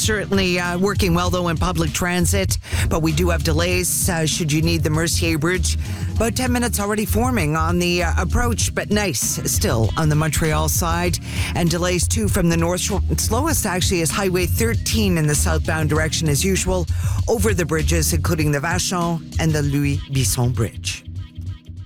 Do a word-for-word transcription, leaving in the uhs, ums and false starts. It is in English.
certainly uh, working well, though, in public transit, but we do have delays uh, should you need the Mercier Bridge. About ten minutes already forming on the uh, approach, but nice still on the Montreal side. And delays, too, from the north shore. Slowest, actually, is Highway thirteen in the southbound direction as usual over the bridges, including the Vachon and the Louis Bisson Bridge.